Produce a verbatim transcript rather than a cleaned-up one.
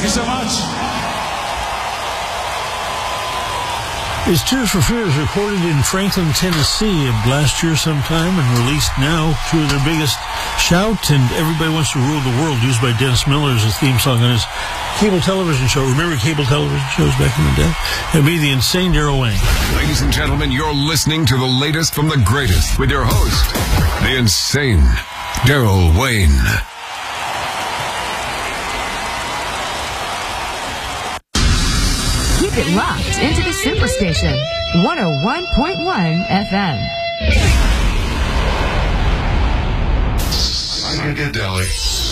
you so much. His Tears for Fears recorded in Franklin, Tennessee of last year sometime and released now through their biggest shout, and Everybody Wants to Rule the World, used by Dennis Miller as a theme song on his cable television show. Remember cable television shows back in the day? It'd be the insane Daryl Wayne. Ladies and gentlemen, you're listening to the latest from the greatest with your host, the insane Daryl Wayne. Keep it locked into the Superstation, one oh one point one F M. Psychedelic.